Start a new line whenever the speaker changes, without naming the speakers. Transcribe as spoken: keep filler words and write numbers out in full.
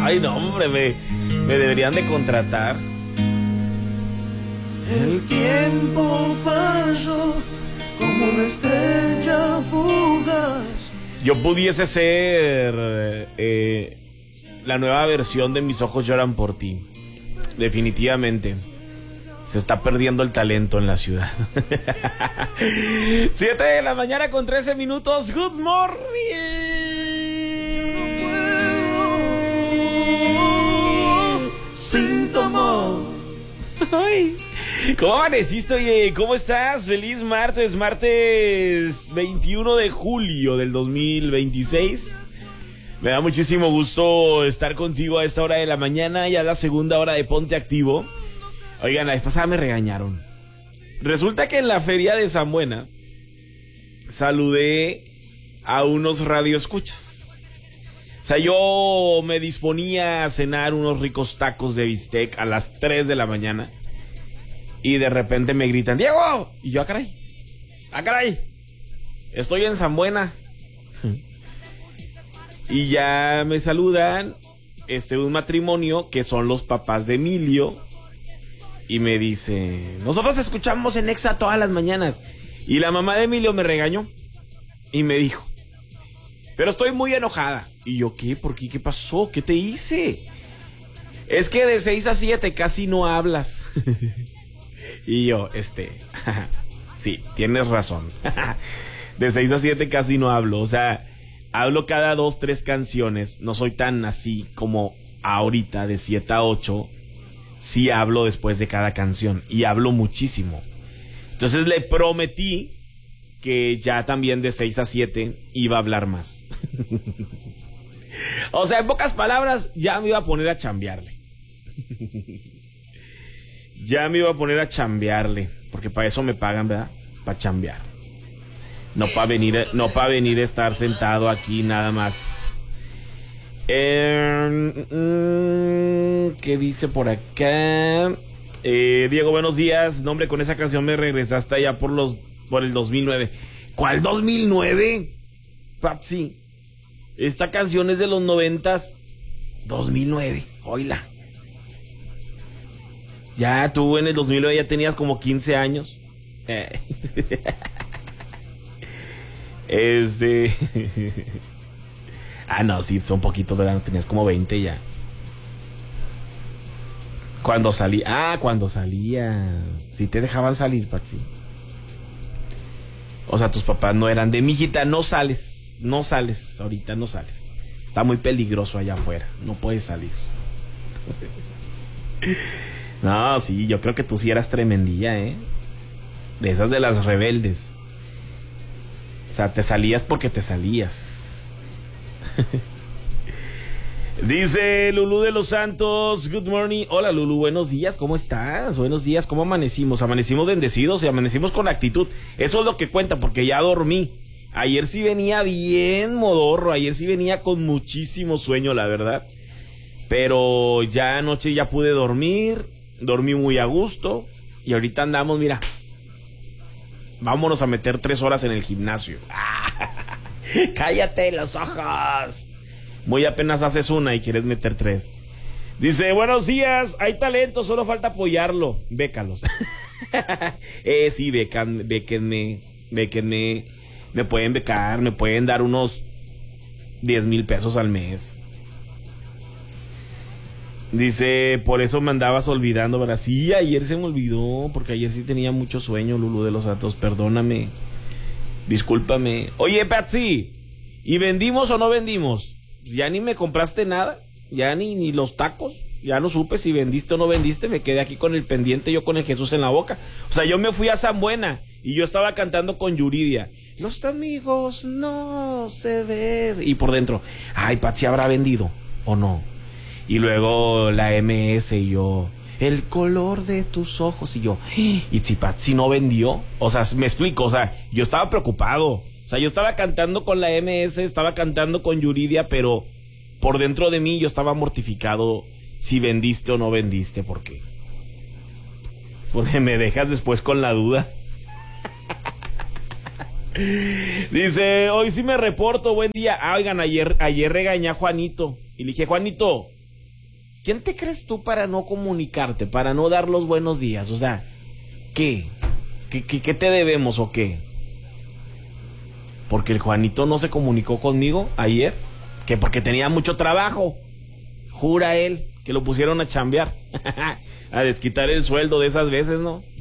Ay, no, hombre, me, me deberían de contratar.
El tiempo pasó como una estrella fugaz.
Yo pudiese ser eh, la nueva versión de Mis ojos lloran por ti. Definitivamente. Se está perdiendo el talento en la ciudad. Siete de la mañana con trece minutos. Good morning.
Sin tu amor.
Ay, ¿cómo amaneciste, oye? ¿Cómo estás? Feliz martes, martes veintiuno de julio del dos mil veintiséis. Me da muchísimo gusto estar contigo a esta hora de la mañana, ya la segunda hora de Ponte Activo. Oigan, la vez pasada me regañaron. Resulta que en la feria de San Buena saludé a unos radioescuchas. O sea, yo me disponía a cenar unos ricos tacos de bistec a las tres de la mañana y de repente me gritan, ¡Diego! Y yo, ¡ah, caray! ¡Ah, caray! Estoy en San Buena. Y ya me saludan este un matrimonio que son los papás de Emilio. Y me dice, nosotros escuchamos en Exa todas las mañanas. Y la mamá de Emilio me regañó y me dijo, pero estoy muy enojada. Y yo, ¿qué? ¿Por qué? ¿Qué pasó? ¿Qué te hice? Es que de seis a siete casi no hablas. Y yo, este, sí, tienes razón. De seis a siete casi no hablo. O sea, hablo cada dos, tres canciones. No soy tan así como ahorita de siete a ocho. Sí hablo después de cada canción y hablo muchísimo. Entonces le prometí que ya también de seis a siete iba a hablar más. O sea, en pocas palabras, ya me iba a poner a chambearle. Ya me iba a poner a chambearle, porque para eso me pagan, ¿verdad? Para chambear. No para venir, no para venir a estar sentado aquí nada más. Eh, mm, ¿Qué dice por acá? Eh, Diego, buenos días. No, hombre, con esa canción me regresaste allá por los por el dos mil nueve. ¿Cuál dos mil nueve? Patsy, esta canción es de los noventas. dos mil nueve, oíla. Ya tú en el dos mil nueve ya tenías como quince años. Eh. Este... Ah, no, sí, son poquitos, ¿verdad? Tenías como veinte ya. Cuando salía... Ah, cuando salía... Sí te dejaban salir, Patsy. O sea, tus papás no eran de, mijita, no sales. No sales, ahorita no sales. Está muy peligroso allá afuera. No puedes salir. No, sí, yo creo que tú sí eras tremendilla, ¿eh? De esas de las rebeldes. O sea, te salías porque te salías. Dice Lulú de los Santos, good morning. Hola Lulú, buenos días, ¿cómo estás? Buenos días, ¿cómo amanecimos? Amanecimos bendecidos y amanecimos con actitud. Eso es lo que cuenta, porque ya dormí. Ayer sí venía bien modorro, ayer sí venía con muchísimo sueño, la verdad. Pero ya anoche ya pude dormir, dormí muy a gusto. Y ahorita andamos, mira, vámonos a meter tres horas en el gimnasio. Cállate los ojos. Muy apenas haces una y quieres meter tres. Dice, buenos días, hay talento, solo falta apoyarlo. Bécalos. eh, sí, becan, béquenme, béquenme. Me pueden becar, me pueden dar unos diez mil pesos al mes. Dice, por eso me andabas olvidando, ¿verdad? Sí, ayer se me olvidó, porque ayer sí tenía mucho sueño, Lulú de los Santos, perdóname. Discúlpame. Oye, Patsy, ¿y vendimos o no vendimos? Ya ni me compraste nada, ya ni, ni los tacos, ya no supe si vendiste o no vendiste, me quedé aquí con el pendiente, yo con el Jesús en la boca. O sea, yo me fui a San Buena y yo estaba cantando con Yuridia. Los amigos no se ven. Y por dentro, ay, Patsy, ¿habrá vendido o no? Y luego la M S y yo, el color de tus ojos, y yo, y si Patsy no vendió, o sea, me explico, o sea, yo estaba preocupado, o sea, yo estaba cantando con la M S, estaba cantando con Yuridia, pero por dentro de mí yo estaba mortificado si vendiste o no vendiste, ¿por qué? Porque me dejas después con la duda. Dice, hoy sí me reporto, buen día. Ah, oigan, ayer, ayer regañé a Juanito, y le dije, Juanito, ¿quién te crees tú para no comunicarte, para no dar los buenos días? O sea, ¿qué? ¿Qué, qué, qué te debemos o qué? Porque el Juanito no se comunicó conmigo ayer, que porque tenía mucho trabajo. Jura él que lo pusieron a chambear, a desquitar el sueldo de esas veces, ¿no?